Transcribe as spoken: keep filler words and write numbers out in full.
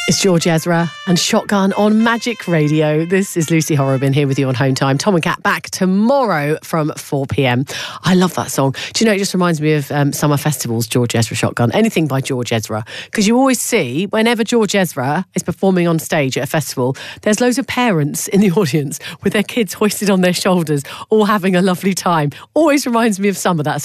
It's George Ezra and Shotgun on Magic Radio. This is Lucy Horrobin here with you on Home Time. Tom and Kat back tomorrow from four p.m. I love that song. Do you know, it just reminds me of um, summer festivals, George Ezra Shotgun. Anything by George Ezra. Because you always see, whenever George Ezra is performing on stage at a festival, there's loads of parents in the audience with their kids hoisted on their shoulders, all having a lovely time. Always reminds me of summer, that song.